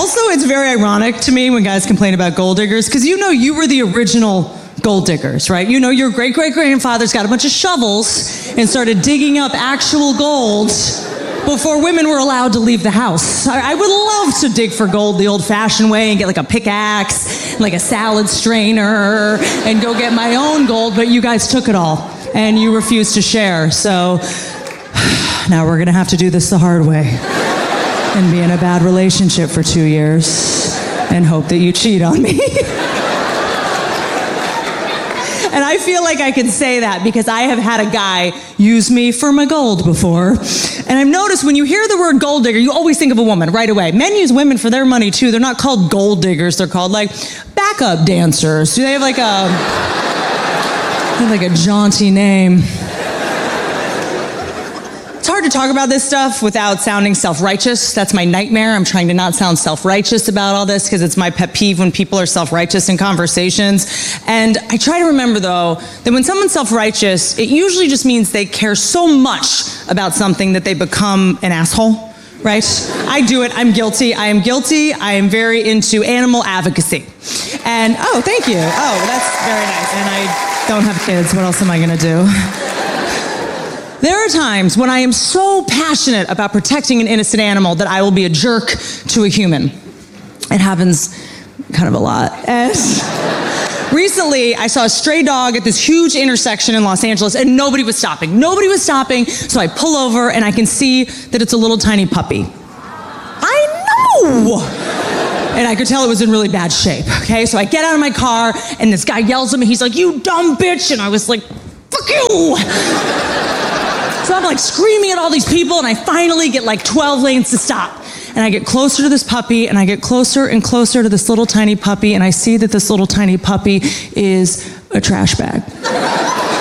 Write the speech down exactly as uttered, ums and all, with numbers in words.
Also, it's very ironic to me when guys complain about gold diggers, because you know you were the original gold diggers, right? You know your great-great-grandfathers got a bunch of shovels and started digging up actual gold before women were allowed to leave the house. I, I would love to dig for gold the old-fashioned way and get like a pickaxe, like a salad strainer, and go get my own gold, but you guys took it all, and you refused to share. So now we're gonna have to do this the hard way and be in a bad relationship for two years and hope that you cheat on me. And I feel like I can say that because I have had a guy use me for my gold before. And I've noticed when you hear the word gold digger, you always think of a woman right away. Men use women for their money too. They're not called gold diggers. They're called like backup dancers. Do they have like a, they have like a jaunty name? It's hard to talk about this stuff without sounding self-righteous. That's my nightmare. I'm trying to not sound self-righteous about all this because it's my pet peeve when people are self-righteous in conversations. And I try to remember, though, that when someone's self-righteous, it usually just means they care so much about something that they become an asshole, right? I do it. I'm guilty. I am guilty. I am very into animal advocacy. And, oh, thank you. Oh, that's very nice. And I don't have kids. What else am I going to do? There are times when I am so passionate about protecting an innocent animal that I will be a jerk to a human. It happens kind of a lot. And recently, I saw a stray dog at this huge intersection in Los Angeles, and nobody was stopping. Nobody was stopping, so I pull over, and I can see that it's a little tiny puppy. I know! And I could tell it was in really bad shape, okay? So I get out of my car, and this guy yells at me. He's like, "You dumb bitch!" And I was like, "Fuck you!" So I'm like screaming at all these people, and I finally get like twelve lanes to stop. And I get closer to this puppy, and I get closer and closer to this little tiny puppy, and I see that this little tiny puppy is a trash bag.